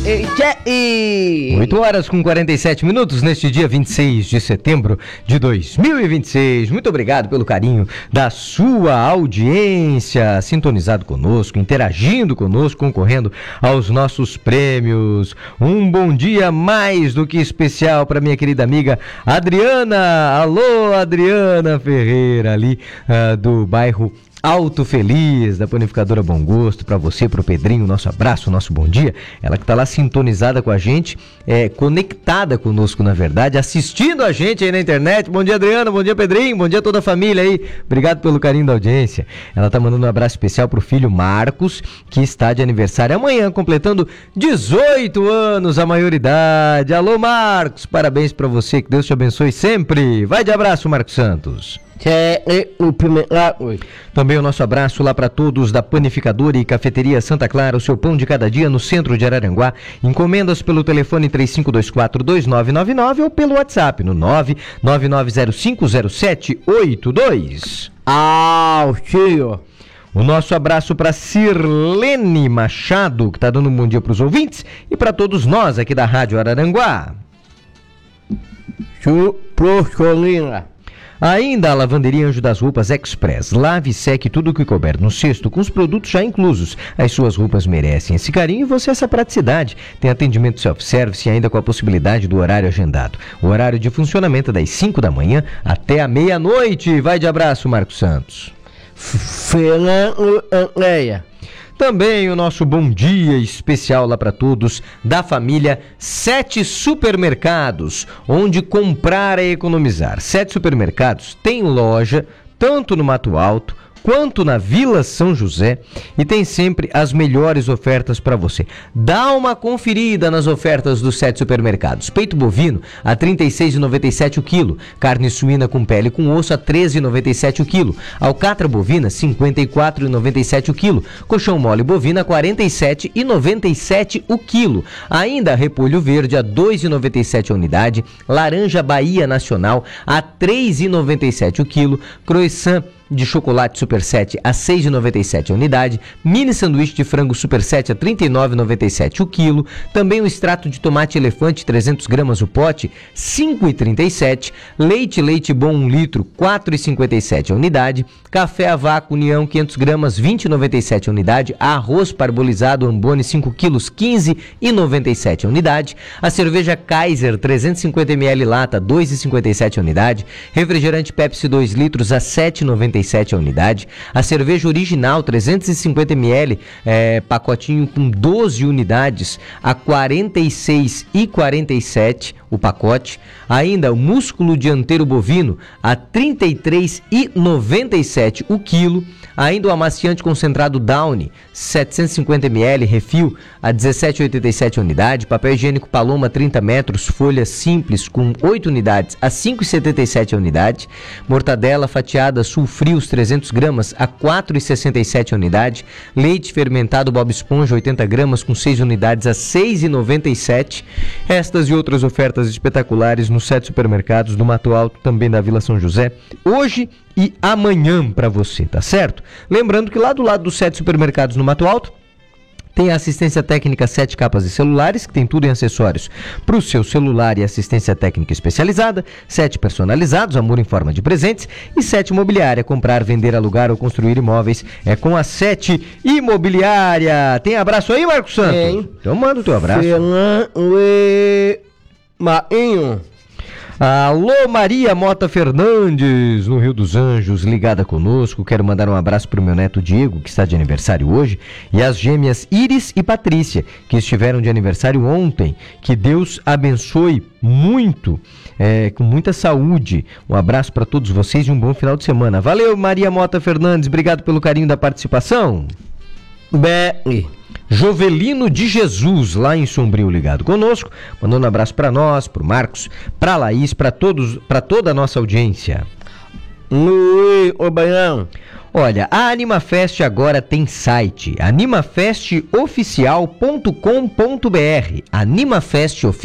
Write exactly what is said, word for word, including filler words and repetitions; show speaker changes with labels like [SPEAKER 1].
[SPEAKER 1] oito horas com quarenta e sete minutos neste dia vinte e seis de setembro de dois mil e vinte e seis. Muito obrigado pelo carinho da sua audiência, sintonizado conosco, interagindo conosco, concorrendo aos nossos prêmios. Um bom dia mais do que especial para minha querida amiga Adriana. Alô, Adriana Ferreira, ali uh, do bairro Alto Feliz, da Panificadora Bom Gosto. Para você, para o Pedrinho, nosso abraço, nosso bom dia. Ela que está lá sintonizada com a gente, é, conectada conosco, na verdade, assistindo a gente aí na internet. Bom dia, Adriana, bom dia, Pedrinho, bom dia a toda a família aí. Obrigado pelo carinho da audiência. Ela está mandando um abraço especial para o filho Marcos, que está de aniversário amanhã, completando dezoito anos, a maioridade. Alô, Marcos, parabéns para você, que Deus te abençoe sempre. Vai de abraço, Marcos Santos. Também o nosso abraço lá para todos da Panificadora e Cafeteria Santa Clara, o seu pão de cada dia no centro de Araranguá. Encomendas pelo telefone três cinco dois quatro dois nove nove nove ou pelo WhatsApp no nove nove nove zero cinco zero sete oito dois.
[SPEAKER 2] Ah, tio.
[SPEAKER 1] O nosso abraço para Sirlene Machado, que está dando um bom dia para os ouvintes e para todos nós aqui da Rádio Araranguá.
[SPEAKER 2] Chuprocolina.
[SPEAKER 1] Ainda a Lavanderia Anjo das Roupas Express. Lave e seque tudo o que couber no cesto, com os produtos já inclusos. As suas roupas merecem esse carinho e você essa praticidade. Tem atendimento self-service e ainda com a possibilidade do horário agendado. O horário de funcionamento é das cinco da manhã até a meia-noite. Vai de abraço, Marcos Santos.
[SPEAKER 2] Fernando Andréia.
[SPEAKER 1] Também o nosso bom dia especial lá para todos da família Sete Supermercados, onde comprar é economizar. Sete Supermercados tem loja tanto no Mato Alto quanto na Vila São José e tem sempre as melhores ofertas para você. Dá uma conferida nas ofertas dos Sete Supermercados. Peito bovino a trinta e seis reais e noventa e sete centavos o quilo, carne suína com pele e com osso a treze reais e noventa e sete centavos o quilo, alcatra bovina cinquenta e quatro reais e noventa e sete centavos o quilo, colchão mole bovina quarenta e sete reais e noventa e sete centavos o quilo. Ainda repolho verde a dois reais e noventa e sete centavos a unidade, laranja Bahia Nacional a três reais e noventa e sete centavos o quilo, croissant de chocolate Super sete a seis reais e noventa e sete centavos a unidade, mini sanduíche de frango Super sete a trinta e nove reais e noventa e sete centavos o quilo, também o extrato de tomate elefante trezentos gramas o pote, cinco reais e trinta e sete centavos, leite leite bom um litro, quatro reais e cinquenta e sete centavos a unidade, café a vácuo União quinhentos gramas, vinte reais e noventa e sete centavos a unidade, arroz parbolizado Ambone cinco quilos, quinze reais e noventa e sete centavos a unidade, a cerveja Kaiser trezentos e cinquenta mililitros lata, dois reais e cinquenta e sete centavos a unidade, refrigerante Pepsi dois litros a sete reais e noventa e sete centavos a unidade, a cerveja original trezentos e cinquenta mililitros, é, pacotinho com doze unidades a quarenta e seis reais e quarenta e sete centavos o pacote, ainda o músculo dianteiro bovino a trinta e três reais e noventa e sete centavos o quilo, ainda o amaciante concentrado Downy setecentos e cinquenta mililitros refil a dezessete reais e oitenta e sete centavos a unidade, papel higiênico Paloma trinta metros, folha simples com oito unidades a cinco reais e setenta e sete centavos a unidade, mortadela fatiada Sulfrios trezentos gramas a quatro reais e sessenta e sete centavos a unidade, leite fermentado Bob Esponja oitenta gramas com seis unidades a seis reais e noventa e sete centavos. Estas e outras ofertas espetaculares nos Sete Supermercados do Mato Alto, também da Vila São José, hoje e amanhã para você, tá certo? Lembrando que lá do lado dos Sete Supermercados no Mato Alto tem a assistência técnica Sete Capas e Celulares, que tem tudo em acessórios para o seu celular e assistência técnica especializada, Sete Personalizados, amor em forma de presentes, e Sete Imobiliária, comprar, vender, alugar ou construir imóveis é com a Sete Imobiliária. Tem abraço aí, Marcos Santos?
[SPEAKER 2] Tem.
[SPEAKER 1] Então manda o teu abraço.
[SPEAKER 2] Marinho.
[SPEAKER 1] Alô, Maria Mota Fernandes, no Rio dos Anjos, ligada conosco. Quero mandar um abraço para o meu neto Diego, que está de aniversário hoje, e as gêmeas Iris e Patrícia, que estiveram de aniversário ontem. Que Deus abençoe muito, é, com muita saúde. Um abraço para todos vocês e um bom final de semana. Valeu, Maria Mota Fernandes, obrigado pelo carinho da participação.
[SPEAKER 2] Be
[SPEAKER 1] Jovelino de Jesus, lá em Sombrio, ligado conosco, mandando um abraço para nós, para o Marcos, para a Laís, para todos, para toda a nossa audiência.
[SPEAKER 2] Luiz Obaião.
[SPEAKER 1] Olha, a AnimaFest agora tem site, animafest oficial ponto com ponto br. AnimaFest Oficial.